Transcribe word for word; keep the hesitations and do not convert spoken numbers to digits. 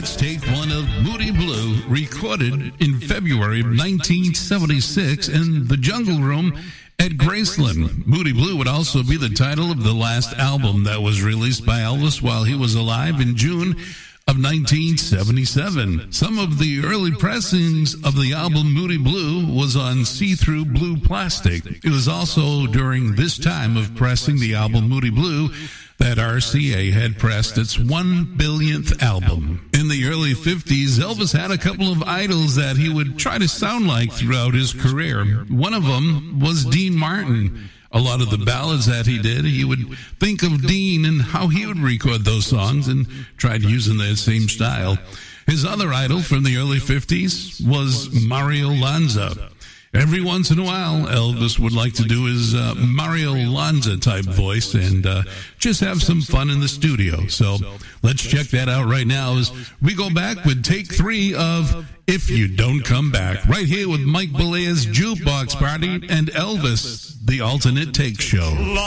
That's take one of Moody Blue, recorded in February of nineteen seventy-six in the Jungle Room at Graceland. Moody Blue would also be the title of the last album that was released by Elvis while he was alive in June of nineteen seventy-seven. Some of the early pressings of the album Moody Blue was on see-through blue plastic. It was also during this time of pressing the album Moody Blue that R C A had pressed its one billionth album. In the early fifties, Elvis had a couple of idols that he would try to sound like throughout his career. One of them was Dean Martin. A lot of the ballads that he did, he would think of Dean and how he would record those songs and tried using that same style. His other idol from the early fifties was Mario Lanza. Every once in a while, Elvis would like to do his uh, Mario Lanza type voice and uh, just have some fun in the studio. So let's check that out right now as we go back with take three of If You Don't Come Back, right here with Mike Belea's Jukebox Party and Elvis, the Alternate Take Show.